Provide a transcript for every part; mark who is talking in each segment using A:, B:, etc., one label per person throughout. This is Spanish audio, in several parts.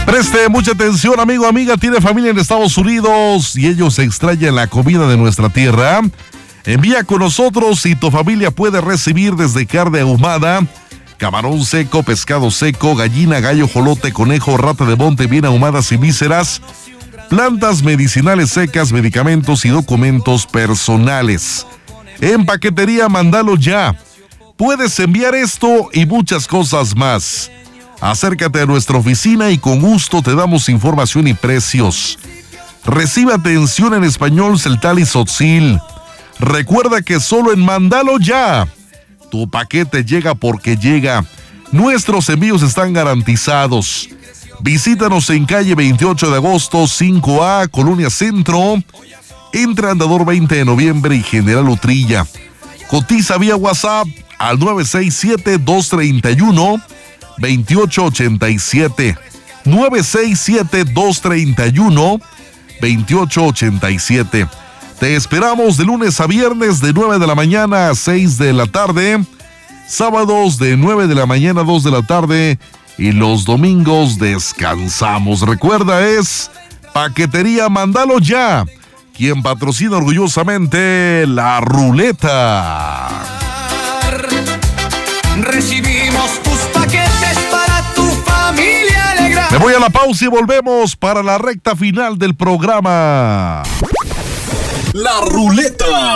A: Preste mucha atención, amigo, amiga, tiene familia en Estados Unidos y ellos extrañan la comida de nuestra tierra. Envía con nosotros y tu familia puede recibir desde carne ahumada, camarón seco, pescado seco, gallina, gallo, jolote, conejo, rata de monte bien ahumadas y vísceras, plantas medicinales secas, medicamentos y documentos personales. En Paquetería Mandalo Ya. Puedes enviar esto y muchas cosas más. Acércate a nuestra oficina y con gusto te damos información y precios. Recibe atención en español, celtal y tzotzil. Recuerda que solo en Mandalo Ya tu paquete llega porque llega. Nuestros envíos están garantizados. Visítanos en calle 28 de agosto, 5A, Colonia Centro, entre Andador 20 de noviembre y General Utrilla. Cotiza vía WhatsApp al 967-231-2887. 967-231-2887. Te esperamos de lunes a viernes de 9 de la mañana a 6 de la tarde, sábados de 9 de la mañana a 2 de la tarde y los domingos descansamos. Recuerda, es Paquetería Mandalo Ya, quien patrocina orgullosamente La Ruleta.
B: Recibimos tus paquetes para tu familia alegrar.
A: Me voy a la pausa y volvemos para la recta final del programa.
B: La Ruleta.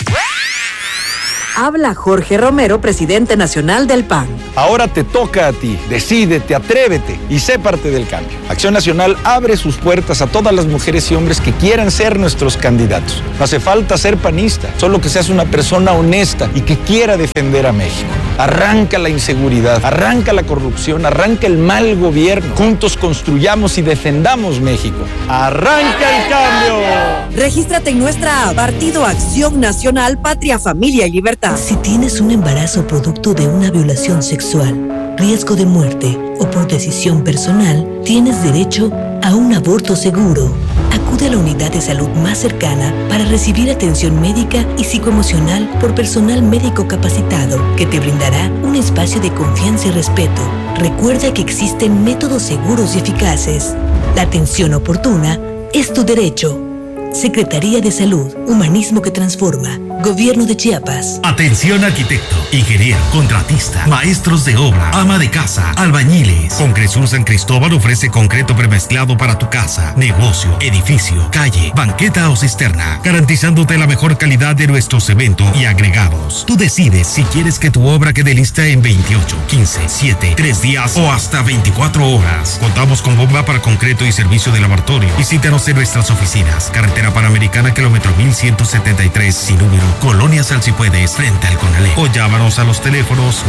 C: Habla Jorge Romero, presidente nacional del PAN.
D: Ahora te toca a ti. Decídete, atrévete y sé parte del cambio. Acción Nacional abre sus puertas a todas las mujeres y hombres que quieran ser nuestros candidatos. No hace falta ser panista, solo que seas una persona honesta y que quiera defender a México. Arranca la inseguridad, arranca la corrupción, arranca el mal gobierno. Juntos construyamos y defendamos México. ¡Arranca el cambio!
C: Regístrate en nuestra app, Partido Acción Nacional, Patria, Familia y Libertad.
E: Si tienes un embarazo producto de una violación sexual, riesgo de muerte o por decisión personal, tienes derecho a un aborto seguro. Acude a la unidad de salud más cercana para recibir atención médica y psicoemocional por personal médico capacitado que te brindará un espacio de confianza y respeto. Recuerda que existen métodos seguros y eficaces. La atención oportuna es tu derecho. Secretaría de Salud, Humanismo que Transforma, Gobierno de Chiapas.
F: Atención arquitecto, ingeniero, contratista, maestros de obra, ama de casa, albañiles. Concresur San Cristóbal ofrece concreto premezclado para tu casa, negocio, edificio, calle, banqueta o cisterna, garantizándote la mejor calidad de nuestro cemento y agregados. Tú decides si quieres que tu obra quede lista en 28, 15, 7, 3 días o hasta 24 horas. Contamos con bomba para concreto y servicio de laboratorio. Visítanos en nuestras oficinas. Carretera Panamericana, kilómetro 1173, sin número, Colonia Salsipuedes, frente al Conalé. O llámanos a los teléfonos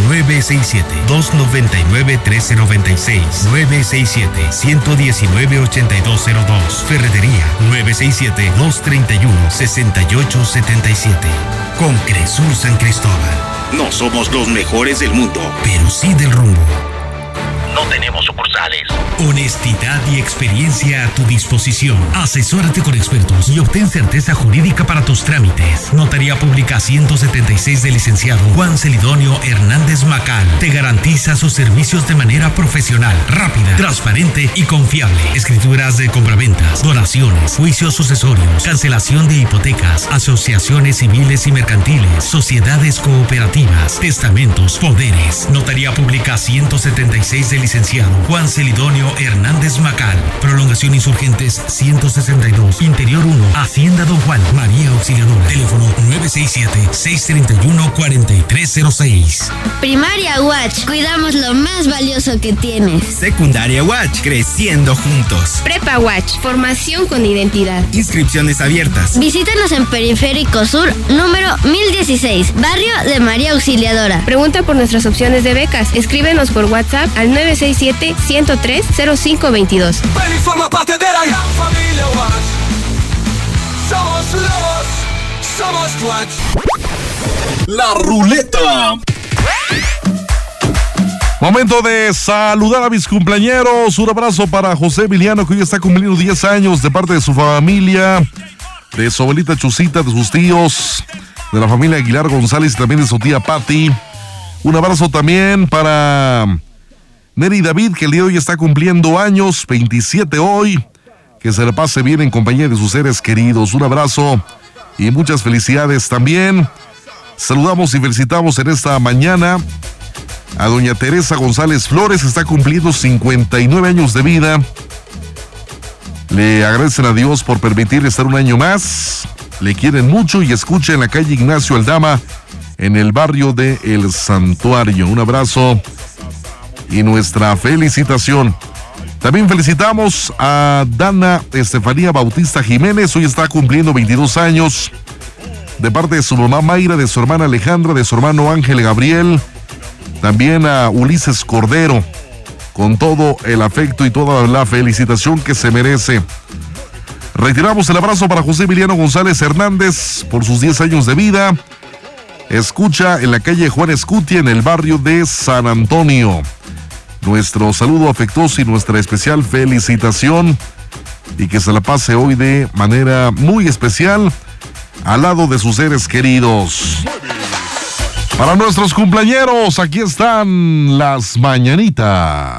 F: 967-299-1396, 967-119-8202, Ferretería 967-231-6877. Concresur San Cristóbal. No somos los mejores del mundo, pero sí del rumbo. No tenemos sucursales. Honestidad y experiencia a tu disposición. Asesórate con expertos y obtén certeza jurídica para tus trámites. Notaría Pública 176 del licenciado Juan Celidonio Hernández Macal. Te garantiza sus servicios de manera profesional, rápida, transparente y confiable. Escrituras de compraventas, donaciones, juicios sucesorios, cancelación de hipotecas, asociaciones civiles y mercantiles, sociedades cooperativas, testamentos, poderes. Notaría Pública 176 del licenciado Juan Celidonio Hernández Macal. Prolongación Insurgentes 162, Interior 1, Hacienda Don Juan, María Auxiliadora. Teléfono 967-631-4306.
G: Primaria Watch, cuidamos lo más valioso que tienes.
H: Secundaria Watch, creciendo juntos.
G: Prepa Watch, formación con identidad.
H: Inscripciones abiertas.
G: Visítanos en Periférico Sur, número 1016, barrio de María Auxiliadora.
I: Pregunta por nuestras opciones de becas. Escríbenos por WhatsApp al 967-103-0522.
B: Ven y forma parte de la gran familia Watch. Somos Watch. La Ruleta.
A: Momento de saludar a mis cumpleañeros. Un abrazo para José Emiliano, que hoy está cumpliendo 10 años, de parte de su familia, de su abuelita Chusita, de sus tíos, de la familia Aguilar González y también de su tía Patti. Un abrazo también para Neri David, que el día de hoy está cumpliendo años, 27 hoy. Que se le pase bien en compañía de sus seres queridos. Un abrazo y muchas felicidades también. Saludamos y felicitamos en esta mañana a doña Teresa González Flores, está cumpliendo 59 años de vida. Le agradecen a Dios por permitirle estar un año más. Le quieren mucho y escucha en la calle Ignacio Aldama, en el barrio de El Santuario. Un abrazo y nuestra felicitación. También felicitamos a Dana Estefanía Bautista Jiménez, hoy está cumpliendo 22 años. De parte de su mamá Mayra, de su hermana Alejandra, de su hermano Ángel Gabriel. También a Ulises Cordero, con todo el afecto y toda la felicitación que se merece. Retiramos el abrazo para José Emiliano González Hernández por sus 10 años de vida. Escucha en la calle Juan Escutia, en el barrio de San Antonio. Nuestro saludo afectuoso y nuestra especial felicitación. Y que se la pase hoy de manera muy especial al lado de sus seres queridos. Para nuestros cumpleañeros, aquí están las mañanitas.